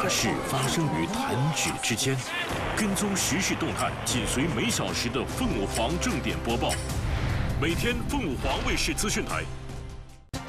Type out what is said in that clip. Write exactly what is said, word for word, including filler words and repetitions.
大事发生于弹指之间，跟踪时事动态，紧随每小时的凤凰正点播报。每天凤凰卫视资讯台